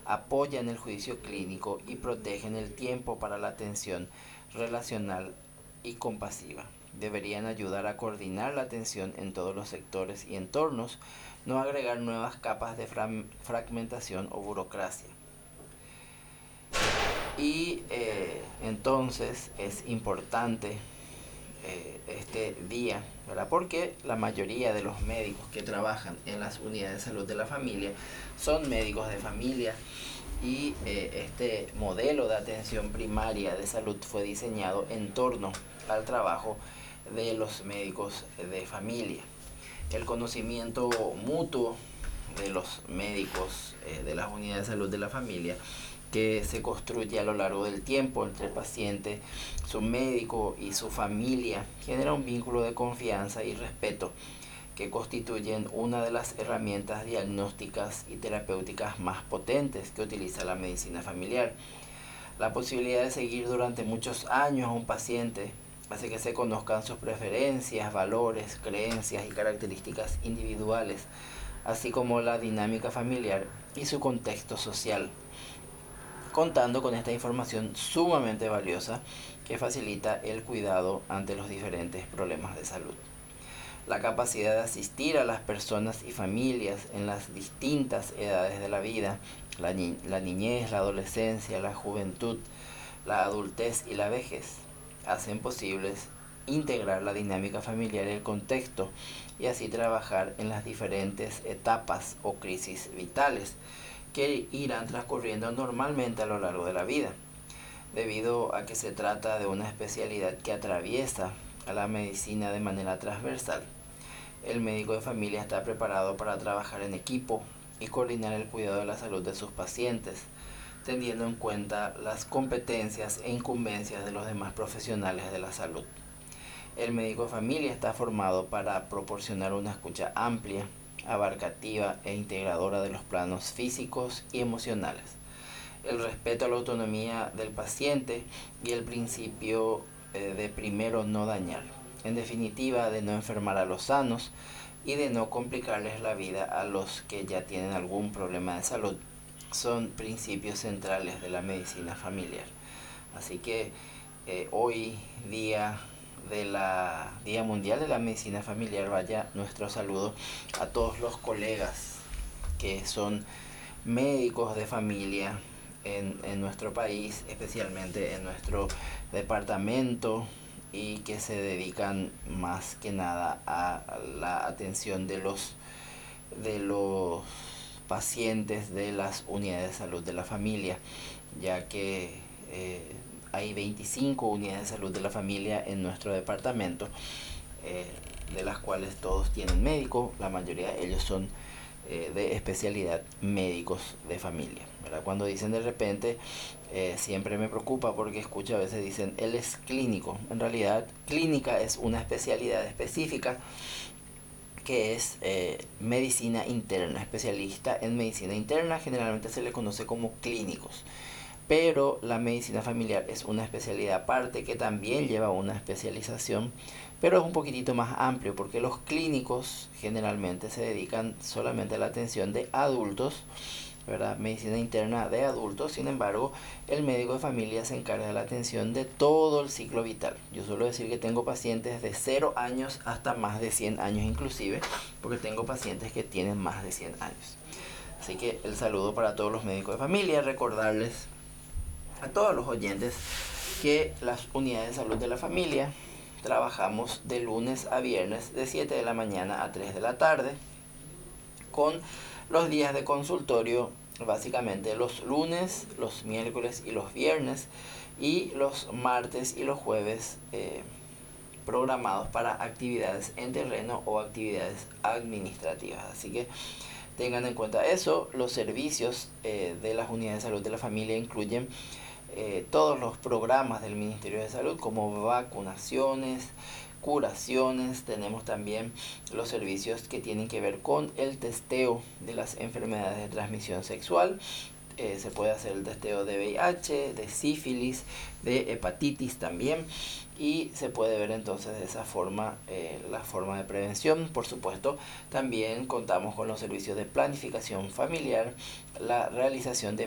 apoyan el juicio clínico y protegen el tiempo para la atención relacional y compasiva. Deberían ayudar a coordinar la atención en todos los sectores y entornos, no agregar nuevas capas de fragmentación o burocracia. Y entonces es importante este día, ¿verdad? Porque la mayoría de los médicos que trabajan en las unidades de salud de la familia son médicos de familia y este modelo de atención primaria de salud fue diseñado en torno al trabajo de los médicos de familia. El conocimiento mutuo de los médicos de las unidades de salud de la familia que se construye a lo largo del tiempo entre el paciente, su médico y su familia, genera un vínculo de confianza y respeto que constituyen una de las herramientas diagnósticas y terapéuticas más potentes que utiliza la medicina familiar. La posibilidad de seguir durante muchos años a un paciente hace que se conozcan sus preferencias, valores, creencias y características individuales, así como la dinámica familiar y su contexto social, contando con esta información sumamente valiosa que facilita el cuidado ante los diferentes problemas de salud. La capacidad de asistir a las personas y familias en las distintas edades de la vida, la niñez, la adolescencia, la juventud, la adultez y la vejez, hacen posibles integrar la dinámica familiar y el contexto y así trabajar en las diferentes etapas o crisis vitales que irán transcurriendo normalmente a lo largo de la vida, debido a que se trata de una especialidad que atraviesa a la medicina de manera transversal. El médico de familia está preparado para trabajar en equipo y coordinar el cuidado de la salud de sus pacientes, teniendo en cuenta las competencias e incumbencias de los demás profesionales de la salud. El médico de familia está formado para proporcionar una escucha amplia, abarcativa e integradora de los planos físicos y emocionales, el respeto a la autonomía del paciente y el principio de primero no dañar, en definitiva de no enfermar a los sanos y de no complicarles la vida a los que ya tienen algún problema de salud, son principios centrales de la medicina familiar. Así que hoy día Día Mundial de la Medicina Familiar, vaya nuestro saludo a todos los colegas que son médicos de familia en nuestro país, especialmente en nuestro departamento, y que se dedican más que nada a la atención de los pacientes de las unidades de salud de la familia, ya que hay 25 unidades de salud de la familia en nuestro departamento, de las cuales todos tienen médico, la mayoría de ellos son de especialidad médicos de familia, ¿verdad? Cuando dicen de repente, siempre me preocupa porque escucho a veces dicen, él es clínico. En realidad, clínica es una especialidad específica que es medicina interna, especialista en medicina interna, generalmente se le conoce como clínicos. Pero la medicina familiar es una especialidad aparte que también lleva una especialización, pero es un poquitito más amplio porque los clínicos generalmente se dedican solamente a la atención de adultos, ¿verdad? Medicina interna de adultos. Sin embargo, el médico de familia se encarga de la atención de todo el ciclo vital. Yo suelo decir que tengo pacientes de 0 años hasta más de 100 años inclusive, porque tengo pacientes que tienen más de 100 años. Así que el saludo para todos los médicos de familia, recordarles a todos los oyentes que las unidades de salud de la familia trabajamos de lunes a viernes de 7 de la mañana a 3 de la tarde, con los días de consultorio básicamente los lunes, los miércoles y los viernes, y los martes y los jueves programados para actividades en terreno o actividades administrativas. Así que tengan en cuenta eso. Los servicios de las unidades de salud de la familia incluyen todos los programas del Ministerio de Salud, como vacunaciones, curaciones. Tenemos también los servicios que tienen que ver con el testeo de las enfermedades de transmisión sexual. Se puede hacer el testeo de VIH, de sífilis, de hepatitis también, y se puede ver entonces de esa forma la forma de prevención. Por supuesto, también contamos con los servicios de planificación familiar, la realización de